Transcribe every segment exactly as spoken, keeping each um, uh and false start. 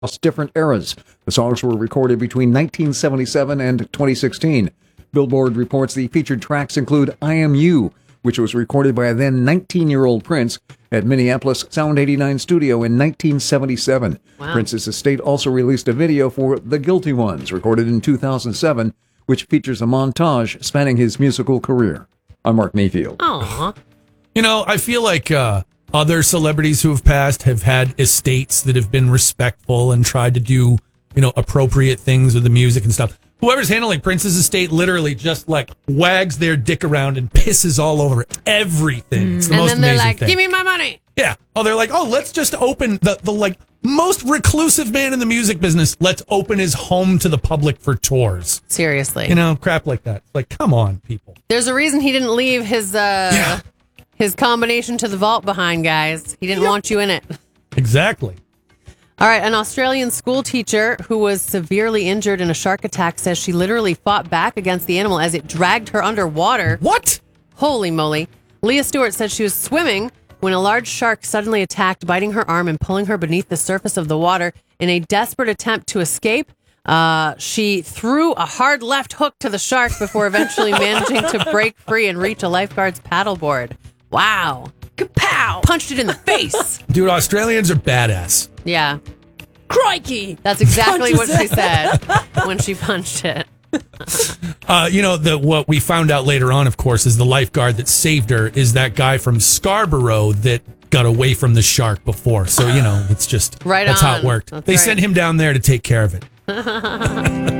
across different eras. The songs were recorded between nineteen seventy-seven and twenty sixteen. Billboard reports the featured tracks include I Am You, which was recorded by a then nineteen-year-old Prince at Minneapolis Sound eighty-nine studio in nineteen seventy-seven. Wow. Prince's estate also released a video for The Guilty Ones, recorded in two thousand seven, which features a montage spanning his musical career. I'm Mark Mayfield. Aww. You know, I feel like uh, other celebrities who have passed have had estates that have been respectful and tried to do, you know, appropriate things with the music and stuff. Whoever's handling Prince's estate literally just like wags their dick around and pisses all over everything. It's the And most then they're amazing like, thing. give me my money. Yeah. Oh, they're like, oh, let's just open the, the like most reclusive man in the music business. Let's open his home to the public for tours. Seriously. You know, crap like that. Like, come on, people. There's a reason he didn't leave his uh, Yeah. his combination to the vault behind, guys. He didn't Yep. want you in it. Exactly. All right, an Australian school teacher who was severely injured in a shark attack says she literally fought back against the animal as it dragged her underwater. What? Holy moly. Leah Stewart said she was swimming when a large shark suddenly attacked, biting her arm and pulling her beneath the surface of the water. In a desperate attempt to escape, uh, she threw a hard left hook to the shark before eventually managing to break free and reach a lifeguard's paddleboard. Wow. Kapow! Punched it in the face. Dude, Australians are badass. Yeah. Crikey! That's exactly what Punches she said when she punched it. Uh, you know, the what we found out later on, of course, is the lifeguard that saved her is that guy from Scarborough that got away from the shark before. So, you know, it's just Right that's how on. it worked. That's they right. sent him down there to take care of it. Right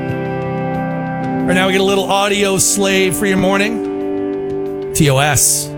now we get a little audio slave for your morning. T O S.